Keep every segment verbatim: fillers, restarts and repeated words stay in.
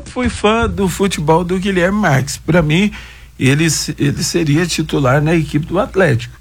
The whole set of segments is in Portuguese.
sempre fui fã do futebol do Guilherme Marques. Para mim, ele, ele seria titular na equipe do Atlético.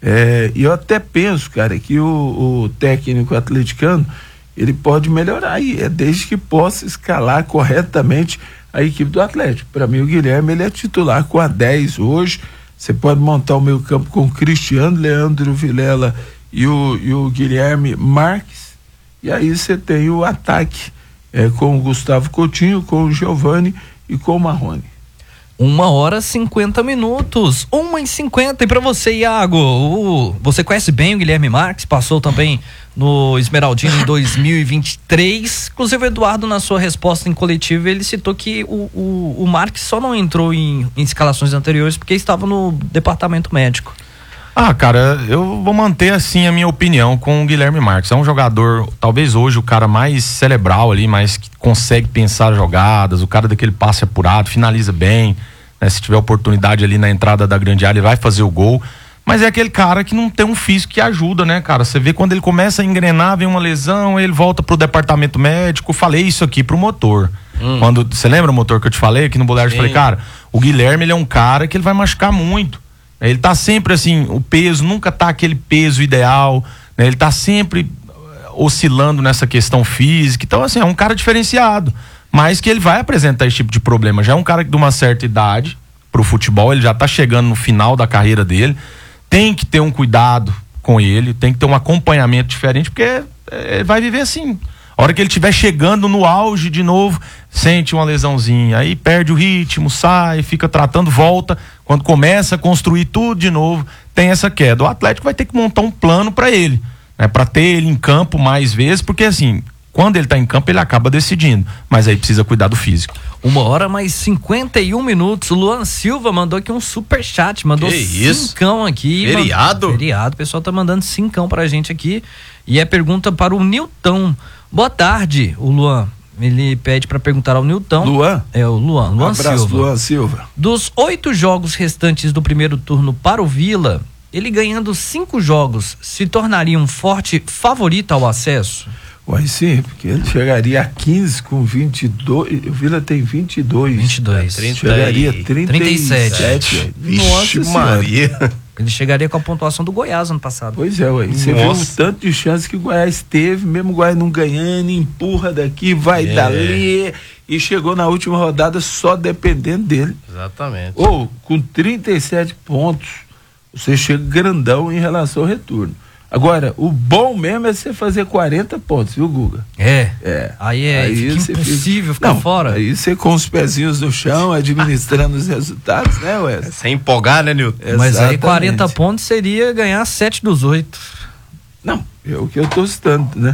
É, e eu até penso, cara, que o, o técnico atleticano, ele pode melhorar aí, é desde que possa escalar corretamente a equipe do Atlético. Para mim, o Guilherme, ele é titular com a dez hoje. Você pode montar o meio campo com o Cristiano, Leandro Vilela e o, e o Guilherme Marques, e aí você tem o ataque é, com o Gustavo Coutinho, com o Giovani e com o Marrone. Uma hora e cinquenta minutos, uma e cinquenta. E para você, Iago, o, você conhece bem o Guilherme Marques, passou também no Esmeraldino em dois mil e vinte e três. Inclusive, o Eduardo, na sua resposta em coletiva, ele citou que o, o, o Marques só não entrou em, em escalações anteriores porque estava no departamento médico. Ah, cara, eu vou manter assim a minha opinião com o Guilherme Marques. É um jogador, talvez hoje o cara mais cerebral ali, mais que consegue pensar jogadas, o cara daquele passe apurado, finaliza bem, né? Se tiver oportunidade ali na entrada da grande área, ele vai fazer o gol. Mas é aquele cara que não tem um físico que ajuda, né, cara? Você vê quando ele começa a engrenar, vem uma lesão, ele volta pro departamento médico. Falei isso aqui pro motor. Hum. Quando, você lembra o motor que eu te falei aqui no Boleiro? Eu falei, cara, o Guilherme, ele é um cara que ele vai machucar muito. Ele tá sempre assim, o peso nunca tá aquele peso ideal, né? Ele tá sempre oscilando nessa questão física. Então, assim, é um cara diferenciado, mas que ele vai apresentar esse tipo de problema. Já é um cara de uma certa idade pro futebol, ele já tá chegando no final da carreira dele. Tem que ter um cuidado com ele, tem que ter um acompanhamento diferente, porque ele vai viver assim. A hora que ele estiver chegando no auge de novo, sente uma lesãozinha, aí perde o ritmo, sai, fica tratando, volta. Quando começa a construir tudo de novo, tem essa queda. O Atlético vai ter que montar um plano para ele, né? Para ter ele em campo mais vezes, porque assim, quando ele tá em campo, ele acaba decidindo, mas aí precisa cuidar do físico. Uma hora mais cinquenta e um minutos. O Luan Silva mandou aqui um superchat, mandou cincão aqui. Feriado? Mand... Feriado, o pessoal tá mandando cincão pra gente aqui. E é pergunta para o Nilton. Boa tarde, o Luan. Ele pede para perguntar ao Nilton. Luan? É o Luan, Luan um abraço, Silva. Luan Silva. Dos oito jogos restantes do primeiro turno para o Vila, ele ganhando cinco jogos, se tornaria um forte favorito ao acesso? Uai, sim, porque ele chegaria a quinze com vinte e dois. O Vila tem vinte e dois. vinte e dois. É, chegaria a trinta e sete. Vixe, Nossa Maria. Ele chegaria com a pontuação do Goiás ano passado. Pois é, ué. Você viu o tanto de chance que o Goiás teve, mesmo o Goiás não ganhando, empurra daqui, vai é. dali, e chegou na última rodada só dependendo dele. Exatamente. Ou, com trinta e sete pontos, você chega grandão em relação ao retorno. Agora, o bom mesmo é você fazer quarenta pontos, viu, Guga? É. É. Aí é aí fica impossível fica... ficar não, fora. Aí você com os pezinhos no chão, administrando os resultados, né, Wesley? Sem empolgar, né, Nilton? Mas aí quarenta pontos seria ganhar sete dos oito. Não, é o que eu tô citando, né?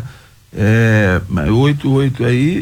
É, mas oito, oito aí,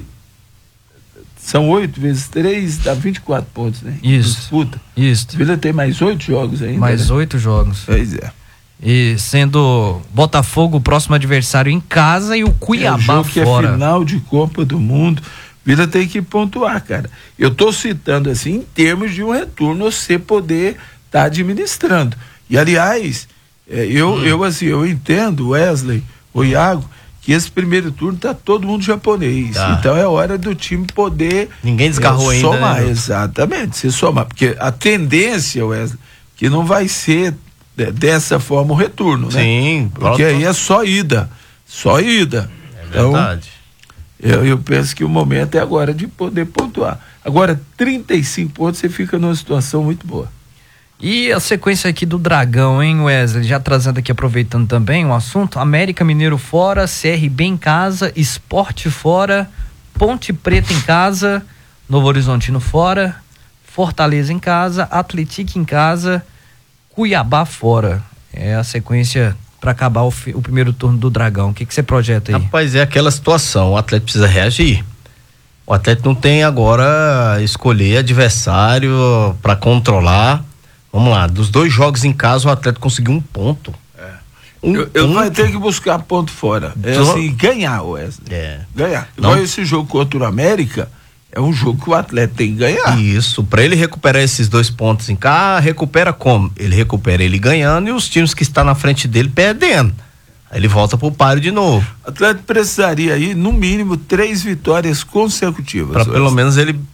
são oito vezes três, dá vinte e quatro pontos, né? Isso. Disputa. Isso. O Vila tem mais oito jogos ainda. Mais né? oito jogos. Pois é. E sendo Botafogo o próximo adversário em casa e o Cuiabá é, o jogo fora. Que é final de Copa do Mundo, Vila tem que pontuar, cara. Eu tô citando assim em termos de um retorno, você poder estar tá administrando. E aliás, é, eu, hum. eu assim, eu entendo, Wesley, o Iago, que esse primeiro turno tá todo mundo japonês. Tá. Então é hora do time poder ninguém descarrou é, ainda, somar, né? Exatamente, se somar, porque a tendência, Wesley, que não vai ser dessa forma o retorno, né? Sim. Porque pronto. Aí é só ida, só ida. É verdade. Então, eu, eu penso que o momento é agora de poder pontuar. Agora, trinta e cinco pontos, você fica numa situação muito boa. E a sequência aqui do Dragão, hein, Wesley? Já trazendo aqui, aproveitando também o assunto, América Mineiro fora, C R B em casa, Sport fora, Ponte Preta em casa, Novo Horizontino fora, Fortaleza em casa, Atlético em casa, Cuiabá fora. É a sequência para acabar o, fi, o primeiro turno do Dragão. O que que você projeta aí? Rapaz, é aquela situação, o Atlético precisa reagir. O Atlético não tem agora escolher adversário para controlar. Vamos lá, dos dois jogos em casa o Atlético conseguiu um ponto. É. Um eu, eu vai ter que buscar ponto fora. É Do... assim, ganhar, Wesley. É. Ganhar. Igual esse jogo contra o América, é um jogo que o Atlético tem que ganhar. Isso, para ele recuperar esses dois pontos em cá, recupera como? Ele recupera ele ganhando e os times que estão na frente dele perdendo. Aí ele volta pro páreo de novo. O Atlético precisaria aí, no mínimo, três vitórias consecutivas. Para pelo menos ele